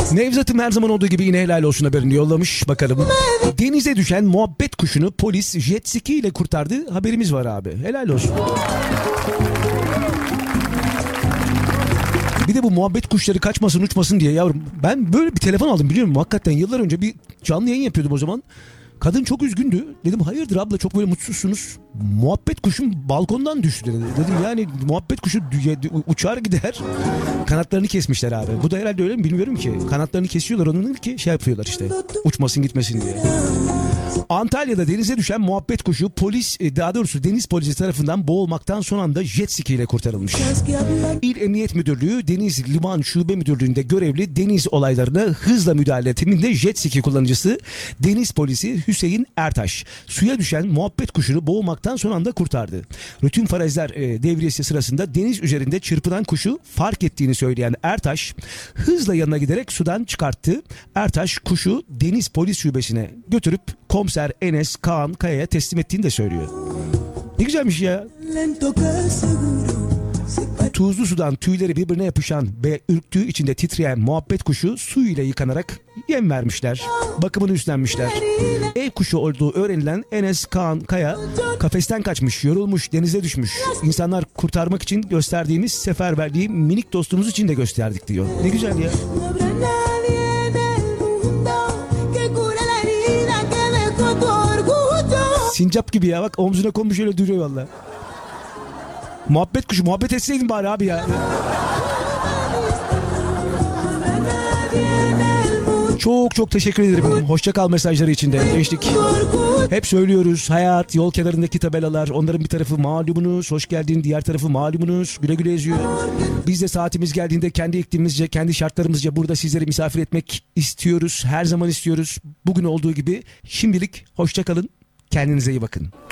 Nevzat'ım her zaman olduğu gibi yine helal olsun haberini yollamış. Bakalım. Denize düşen muhabbet kuşunu polis jet ski ile kurtardı. Haberimiz var abi. Helal olsun. Bir de bu muhabbet kuşları kaçmasın uçmasın diye yavrum. Ben böyle bir telefon aldım biliyor musun? Hakikaten yıllar önce bir canlı yayın yapıyordum o zaman. Kadın çok üzgündü. Dedim hayırdır abla çok böyle mutsuzsunuz. Muhabbet kuşum balkondan düştü dedi. Dedim yani muhabbet kuşu uçar gider. Kanatlarını kesmişler abi. Bu da herhalde öyle mi bilmiyorum ki. Kanatlarını kesiyorlar onun ki şey yapıyorlar işte. Uçmasın gitmesin diye. Antalya'da denize düşen muhabbet kuşu daha doğrusu deniz polisi tarafından boğulmaktan son anda jet ski ile kurtarılmış. İl Emniyet Müdürlüğü Deniz Liman Şube Müdürlüğü'nde görevli deniz olaylarına hızla müdahale timinde jet ski kullanıcısı deniz polisi Hüseyin Ertaş suya düşen muhabbet kuşunu boğulmaktan son anda kurtardı. Rutin farezler devriyesi sırasında deniz üzerinde çırpınan kuşu fark ettiğini söyleyen Ertaş hızla yanına giderek sudan çıkarttı. Ertaş kuşu deniz polis şubesine götürüp komiser Enes Kaan Kaya'ya teslim ettiğini de söylüyor. Ne güzelmiş ya. Tuzlu sudan tüyleri birbirine yapışan ve ürktüğü içinde titreyen muhabbet kuşu su ile yıkanarak yem vermişler. Bakımını üstlenmişler. Ev kuşu olduğu öğrenilen Enes Kaan Kaya kafesten kaçmış, yorulmuş, denize düşmüş. İnsanlar kurtarmak için gösterdiğimiz seferberliği minik dostumuz için de gösterdik diyor. Ne güzel ya. Sincap gibi ya bak omzuna konmuş öyle duruyor valla. Muhabbet kuşu muhabbet etseydin bari abi ya. Çok çok teşekkür ederim. Hoşça kal mesajları için de geçtik. Hep söylüyoruz hayat yol kenarındaki tabelalar onların bir tarafı malumunuz hoş geldin diğer tarafı malumunuz güle güle yazıyor. Biz de saatimiz geldiğinde kendi iklimimizce kendi şartlarımızca burada sizleri misafir etmek istiyoruz. Her zaman istiyoruz. Bugün olduğu gibi şimdilik hoşça kalın. Kendinize iyi bakın.